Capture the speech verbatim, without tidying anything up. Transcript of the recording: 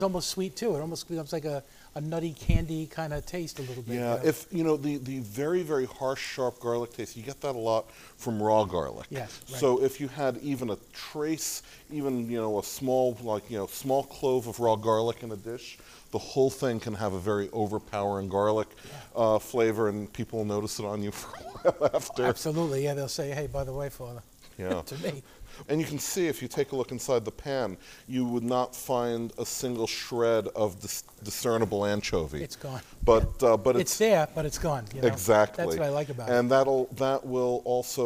almost sweet too. It almost becomes like a, a nutty candy kind of taste a little bit. Yeah, you know? if you know the, the very, very harsh, sharp garlic taste, you get that a lot from raw garlic. Yes, right. So if you had even a trace, even you know a small like you know small clove of raw garlic in a dish, the whole thing can have a very overpowering garlic Yeah. uh, flavor, and people will notice it on you for a while after. Absolutely, yeah. They'll say, "Hey, by the way, Father," Yeah. to me. And you can see, if you take a look inside the pan, you would not find a single shred of dis- discernible anchovy. It's gone. But uh, but It's it's, there, but it's gone. You know? exactly. That's what I like about it. And that'll that will also